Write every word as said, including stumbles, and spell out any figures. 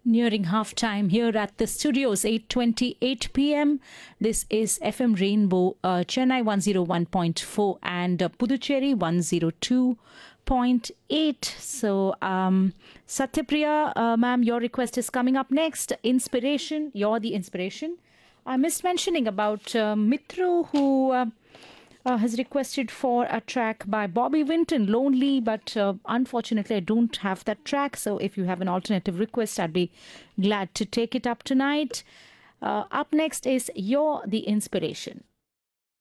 Nearing half time here at the studios, eight twenty-eight p m. This is F M Rainbow, uh, Chennai one oh one point four and uh, Puducherry one oh two point eight. So, um, Satyapriya, uh, ma'am, your request is coming up next. Inspiration, you're the inspiration. I missed mentioning about uh, Mitru, who uh, uh, has requested for a track by Bobby Winton, Lonely, but uh, unfortunately I don't have that track. So if you have an alternative request, I'd be glad to take it up tonight. Uh, up next is You're the Inspiration.